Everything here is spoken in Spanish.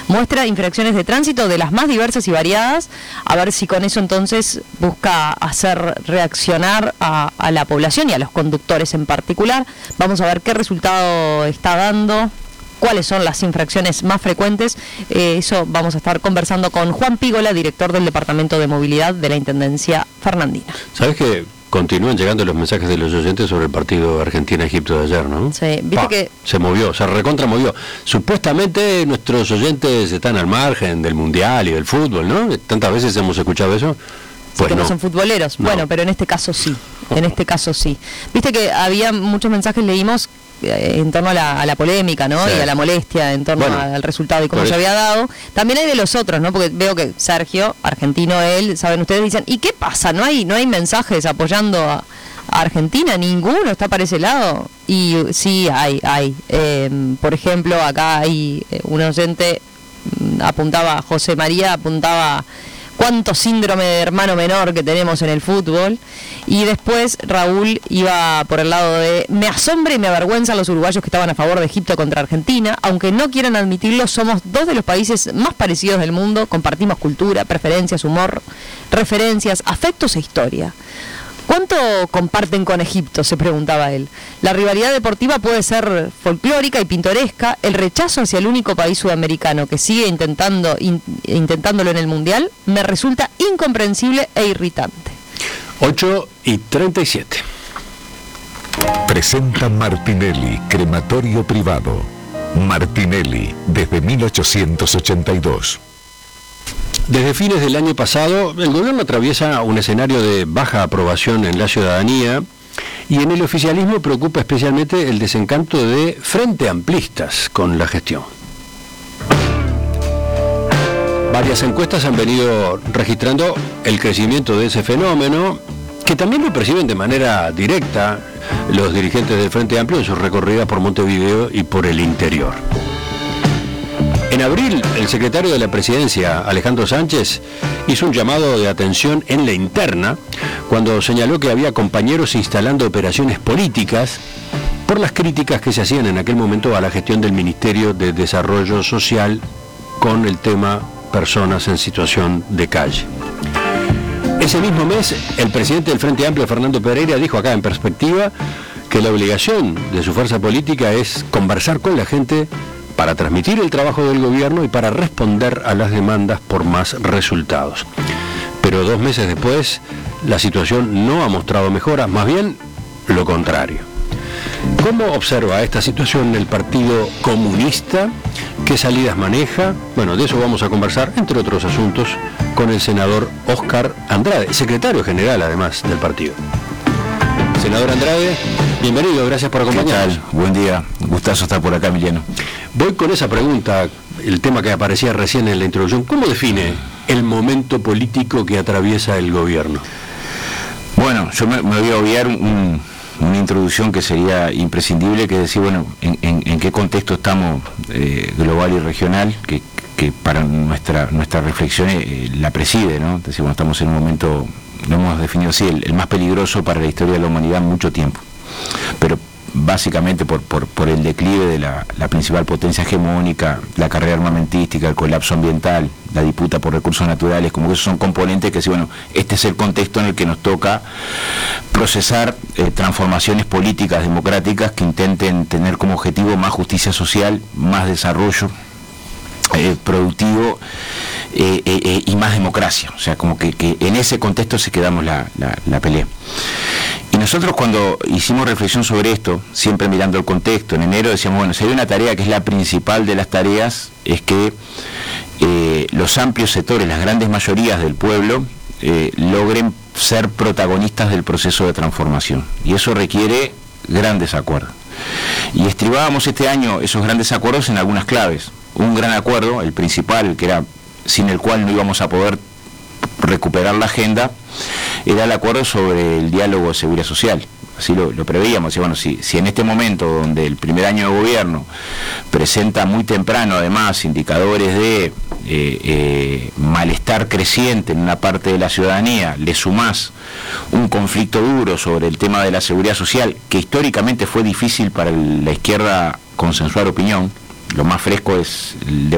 muestra infracciones de tránsito de las más diversas y variadas, a ver si con eso entonces busca hacer reaccionar a la población y a los conductores en particular. Vamos a ver qué resultado está dando, cuáles son las infracciones más frecuentes. Eso vamos a estar conversando con Juan Pígola, director del Departamento de Movilidad de la Intendencia Fernandina. ¿Sabes qué? Continúan llegando los mensajes de los oyentes sobre el partido Argentina-Egipto de ayer, ¿no? Sí, viste que se movió, se recontramovió. Supuestamente nuestros oyentes están al margen del mundial y del fútbol, ¿no? Tantas veces hemos escuchado eso. Pues que no son futboleros. No. Bueno, pero en este caso sí. En este caso sí. Viste que había muchos mensajes, leímos en torno a la polémica, ¿no? Sí. Y a la molestia en torno al resultado y cómo se había dado. También hay de los otros, ¿no? Porque veo que Sergio, argentino él, saben ustedes, dicen, ¿y qué pasa? ¿No hay mensajes apoyando a Argentina? ¿Ninguno está para ese lado? Y sí, hay. Por ejemplo, acá hay un oyente, José María apuntaba cuánto síndrome de hermano menor que tenemos en el fútbol. Y después Raúl iba por el lado de: me asombra y me avergüenza los uruguayos que estaban a favor de Egipto contra Argentina. Aunque no quieran admitirlo, somos dos de los países más parecidos del mundo. Compartimos cultura, preferencias, humor, referencias, afectos e historia. ¿Cuánto comparten con Egipto?, se preguntaba él. La rivalidad deportiva puede ser folclórica y pintoresca. El rechazo hacia el único país sudamericano que sigue intentándolo en el Mundial me resulta incomprensible e irritante. 8:37. Presenta Martinelli, crematorio privado. Martinelli, desde 1882. Desde fines del año pasado, el gobierno atraviesa un escenario de baja aprobación en la ciudadanía y en el oficialismo preocupa especialmente el desencanto de frente amplistas con la gestión. Varias encuestas han venido registrando el crecimiento de ese fenómeno, que también lo perciben de manera directa los dirigentes del Frente Amplio en sus recorridas por Montevideo y por el interior. En abril, el secretario de la Presidencia, Alejandro Sánchez, hizo un llamado de atención en la interna cuando señaló que había compañeros instalando operaciones políticas por las críticas que se hacían en aquel momento a la gestión del Ministerio de Desarrollo Social con el tema personas en situación de calle. Ese mismo mes, el presidente del Frente Amplio, Fernando Pereira, dijo acá en Perspectiva que la obligación de su fuerza política es conversar con la gente para transmitir el trabajo del gobierno y para responder a las demandas por más resultados. Pero 2 meses después, la situación no ha mostrado mejoras, más bien lo contrario. ¿Cómo observa esta situación el Partido Comunista? ¿Qué salidas maneja? Bueno, de eso vamos a conversar, entre otros asuntos, con el senador Óscar Andrade, secretario general además del partido. Senador Andrade, bienvenido, gracias por acompañarnos. ¿Qué tal? Buen día, gustazo estar por acá, Emiliano. Voy con esa pregunta, el tema que aparecía recién en la introducción. ¿Cómo define el momento político que atraviesa el gobierno? Bueno, yo me voy a obviar una introducción que sería imprescindible, que es decir, bueno, en qué contexto estamos global y regional, que para nuestra reflexión la preside, ¿no? Es decir, bueno, estamos en un momento, lo hemos definido así, el más peligroso para la historia de la humanidad en mucho tiempo, pero básicamente por el declive de la principal potencia hegemónica, la carrera armamentística, el colapso ambiental, la disputa por recursos naturales, como que esos son componentes que, sí, bueno, este es el contexto en el que nos toca procesar transformaciones políticas democráticas que intenten tener como objetivo más justicia social, más desarrollo productivo y más democracia. O sea, como que en ese contexto se quedamos la pelea. Y nosotros, cuando hicimos reflexión sobre esto, siempre mirando el contexto, en enero decíamos, bueno, si hay una tarea que es la principal de las tareas, es que los amplios sectores, las grandes mayorías del pueblo, logren ser protagonistas del proceso de transformación. Y eso requiere grandes acuerdos. Y estribábamos este año esos grandes acuerdos en algunas claves. Un gran acuerdo, el principal, que era sin el cual no íbamos a poder recuperar la agenda, era el acuerdo sobre el diálogo de seguridad social. Así lo preveíamos. Y bueno, si en este momento, donde el primer año de gobierno presenta muy temprano además indicadores de malestar creciente en una parte de la ciudadanía, le sumás un conflicto duro sobre el tema de la seguridad social, que históricamente fue difícil para la izquierda consensuar opinión. Lo más fresco es el